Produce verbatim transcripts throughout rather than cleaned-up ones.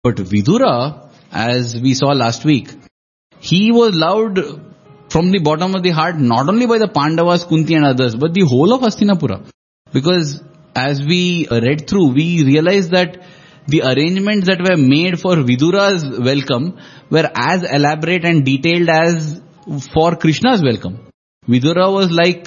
But Vidura, as we saw last week, he was loved from the bottom of the heart, not only by the Pandavas, Kunti and others, but the whole of Hastinapura. Because as we read through, we realized that the arrangements that were made for Vidura's welcome were as elaborate and detailed as for Krishna's welcome. Vidura was like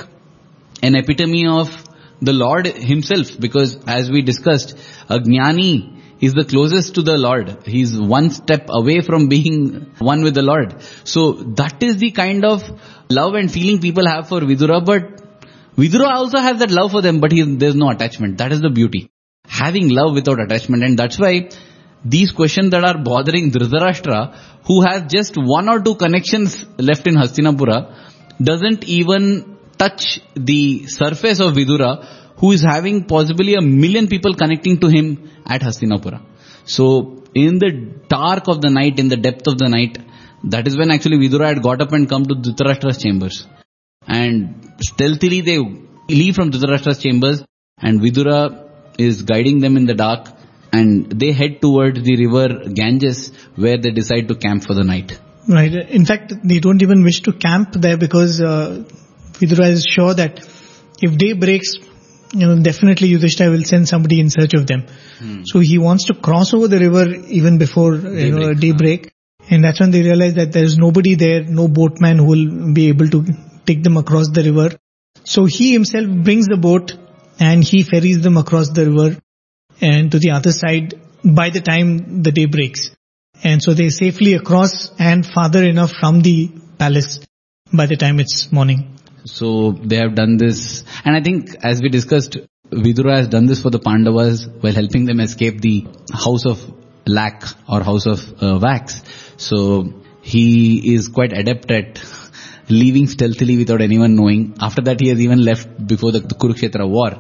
an epitome of the Lord himself, because as we discussed, a Jnani is the closest to the Lord. He's one step away from being one with the Lord. So that is the kind of love and feeling people have for Vidura, but Vidura also has that love for them, but he, there's no attachment. That is the beauty. Having love without attachment. And that's why these questions that are bothering Dhritarashtra, who has just one or two connections left in Hastinapura, doesn't even touch the surface of Vidura, who is having possibly a million people connecting to him at Hastinapura. So in the dark of the night, in the depth of the night, that is when actually Vidura had got up and come to Dhritarashtra's chambers. And stealthily they leave from Dhritarashtra's chambers, and Vidura is guiding them in the dark, and they head towards the river Ganges, where they decide to camp for the night. Right. In fact, they don't even wish to camp there, because uh, Vidura is sure that if day breaks, you know, definitely Yudhishthira will send somebody in search of them. Hmm. So he wants to cross over the river even before you know, daybreak. And that's when they realize that there is nobody there, no boatman who will be able to take them across the river. So he himself brings the boat and he ferries them across the river and to the other side by the time the day breaks. And so they safely across and farther enough from the palace by the time it's morning. So they have done this, and I think as we discussed, Vidura has done this for the Pandavas while helping them escape the house of lac or house of uh, wax. So he is quite adept at leaving stealthily without anyone knowing. After that, he has even left before the, the Kurukshetra war.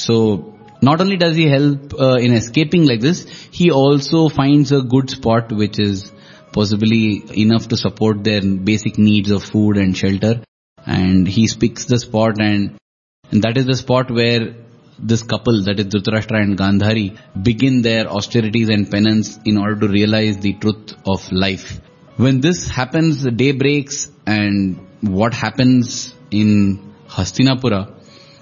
So not only does he help uh, in escaping like this, he also finds a good spot which is possibly enough to support their basic needs of food and shelter. And he picks the spot, and, and that is the spot where this couple, that is Dhritarashtra and Gandhari, begin their austerities and penance in order to realize the truth of life. When this happens, the day breaks, and what happens in Hastinapura,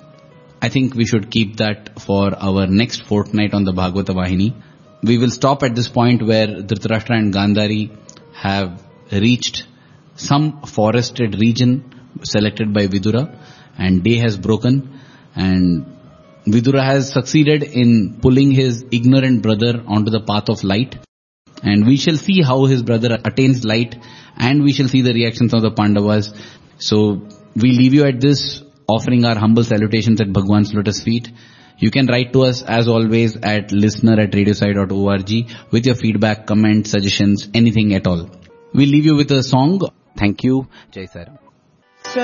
I think we should keep that for our next fortnight on the Bhagavata Vahini. We will stop at this point where Dhritarashtra and Gandhari have reached some forested region selected by Vidura, and day has broken, and Vidura has succeeded in pulling his ignorant brother onto the path of light, and we shall see how his brother attains light, and we shall see the reactions of the Pandavas. So we leave you at this, offering our humble salutations at Bhagwan's lotus feet. You can write to us as always at listener at radiosai dot org with your feedback, comments, suggestions, anything at all. We leave you with a song. Thank you. Jai Saram.